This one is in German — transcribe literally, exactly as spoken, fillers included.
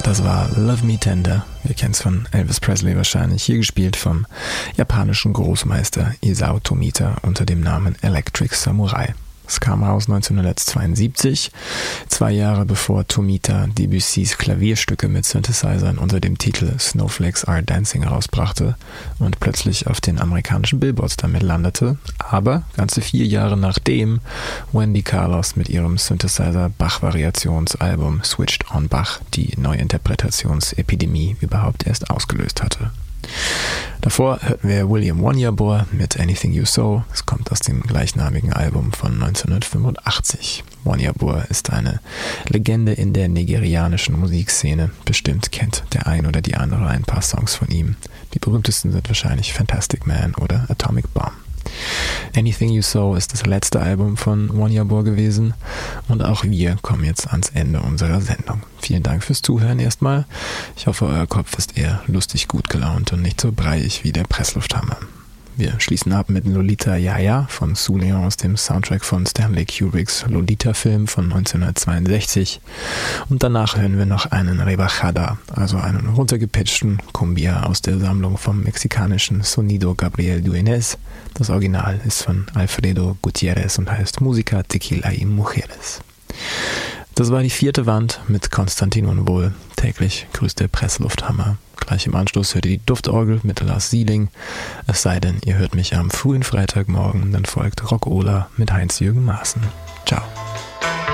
Das war Love Me Tender. Wir kennen es von Elvis Presley wahrscheinlich. Hier gespielt vom japanischen Großmeister Isao Tomita unter dem Namen Electric Samurai. Es kam raus neunzehnhundertzweiundsiebzig, zwei Jahre bevor Tomita Debussys Klavierstücke mit Synthesizern unter dem Titel Snowflakes Are Dancing rausbrachte und plötzlich auf den amerikanischen Billboards damit landete. Aber ganze vier Jahre nachdem Wendy Carlos mit ihrem Synthesizer-Bach-Variationsalbum Switched on Bach die Neuinterpretationsepidemie überhaupt erst ausgelöst hatte. Davor hörten wir William Wonyeabor mit Anything You Sow. Es kommt aus dem gleichnamigen Album von neunzehnhundertfünfundachtzig. Wonyeabor ist eine Legende in der nigerianischen Musikszene. Bestimmt kennt der ein oder die andere ein paar Songs von ihm. Die berühmtesten sind wahrscheinlich Fantastic Man oder Atomic Bomb. Anything You Sow ist das letzte Album von Wonyeabor gewesen und auch wir kommen jetzt ans Ende unserer Sendung. Vielen Dank fürs Zuhören erstmal. Ich hoffe, euer Kopf ist eher lustig gut gelaunt und nicht so breiig wie der Presslufthammer. Wir schließen ab mit Lolita Yaya von Sue Leon aus dem Soundtrack von Stanley Kubricks Lolita-Film von neunzehnhundertzweiundsechzig. Und danach hören wir noch einen Rebajada, also einen runtergepitchten Cumbia aus der Sammlung vom mexikanischen Sonido Gabriel Dueñez. Das Original ist von Alfredo Gutiérrez und heißt Música, Tequila y Mujeres. Das war die vierte Wand mit Konstantin Unwohl. Täglich grüßt der Presslufthammer. Gleich im Anschluss hört ihr die Duftorgel mit Lars Sieling. Es sei denn, ihr hört mich am frühen Freitagmorgen, dann folgt Rock Ola mit Heinz-Jürgen Maaßen. Ciao.